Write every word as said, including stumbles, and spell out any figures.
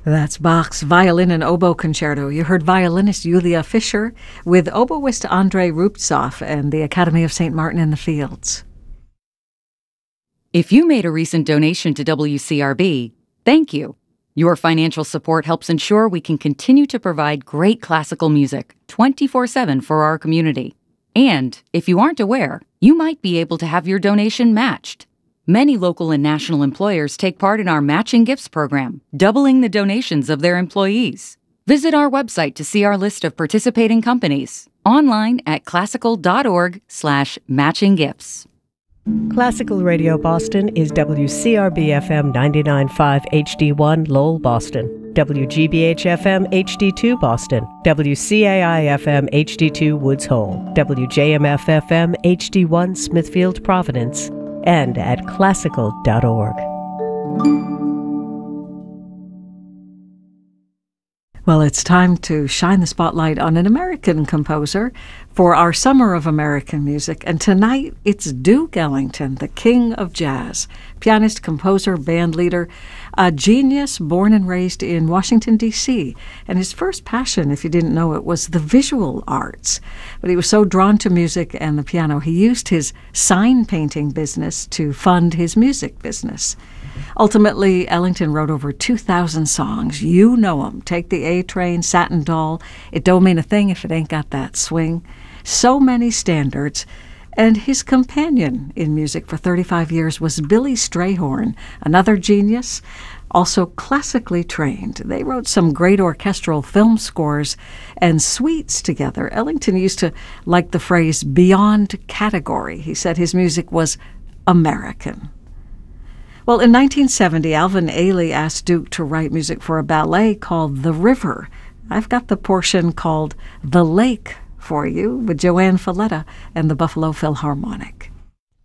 That's Bach's Violin and Oboe Concerto. You heard violinist Julia Fischer with oboist Andrei Rubtsov and the Academy of Saint Martin in the Fields. If you made a recent donation to W C R B, thank you. Your financial support helps ensure we can continue to provide great classical music twenty-four seven for our community. And if you aren't aware, you might be able to have your donation matched. Many local and national employers take part in our Matching Gifts program, doubling the donations of their employees. Visit our website to see our list of participating companies, online at classical.org slash matching gifts. Classical Radio Boston is W C R B F M ninety-nine point five H D one Lowell, Boston, W G B H F M H D two Boston, W C A I F M H D two Woods Hole, W J M F F M H D one Smithfield, Providence, and at classical dot org. Well, it's time to shine the spotlight on an American composer for our Summer of American Music. And tonight, it's Duke Ellington, the king of jazz, pianist, composer, band leader, a genius born and raised in Washington, D C And his first passion, if you didn't know it, was the visual arts. But he was so drawn to music and the piano, he used his sign painting business to fund his music business. Ultimately, Ellington wrote over two thousand songs. You know 'em. Take the A Train, Satin Doll, It Don't Mean a Thing If It Ain't Got That Swing. So many standards. And his companion in music for thirty-five years was Billy Strayhorn, another genius, also classically trained. They wrote some great orchestral film scores and suites together. Ellington used to like the phrase beyond category. He said his music was American. Well, in nineteen seventy, Alvin Ailey asked Duke to write music for a ballet called The River. I've got the portion called The Lake for you with Joanne Falletta and the Buffalo Philharmonic.